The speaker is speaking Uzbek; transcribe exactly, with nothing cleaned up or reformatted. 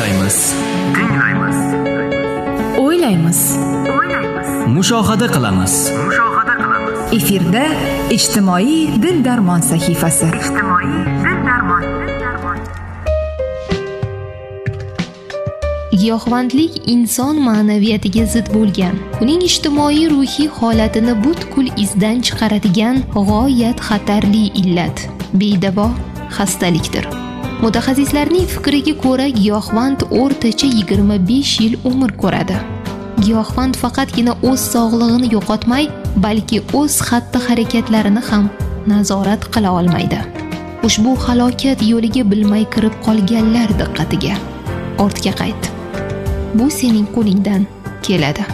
Tinglaymiz. Tinglaymiz. O'ylaymiz. O'ylaymiz. Mushohada qilamiz. Mushohada qilamiz. Efirda ijtimoiy dil darmon sahifasi. Ijtimoiy dil darmon. Dil darmon. Giyohvandlik inson ma'naviyatiga zid bo'lgan, uning ijtimoiy ruhiy holatini butkul izdan chiqaradigan g'oyat xatarli illat, bedavo xastalikdir. Mutaxassislarning fikriga ko'ra, giyohvand o'rtacha yigirma besh yil umr ko'radi. Giyohvand faqatgina o'z sog'lig'ini yo'qotmay, balki o'z xatti-harakatlarini ham nazorat qila olmaydi. Ushbu halokat yo'liga bilmay kirib qolganlar diqqatiga. Ortga qayt. Bu sening qo'lingdan keladi.